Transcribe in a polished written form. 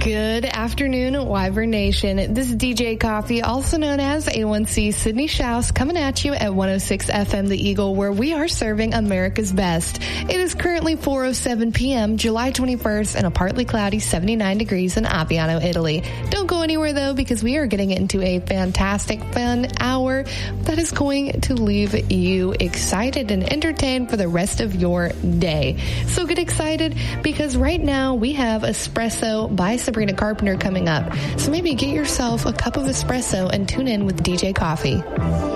Good afternoon, Wyvern Nation. This is DJ Coffee, also known as A1C Sydney Schaus, coming at you at 106 FM The Eagle, where we are serving America's best. It is currently 4:07 p.m., July 21st, and a partly cloudy 79 degrees in Aviano, Italy. Don't go anywhere, though, because we are getting into a fantastic, fun hour that is going to leave you excited and entertained for the rest of your day. So get excited, because right now we have Espresso by Sabrina Carpenter coming up. So maybe get yourself a cup of espresso and tune in with DJ Coffee.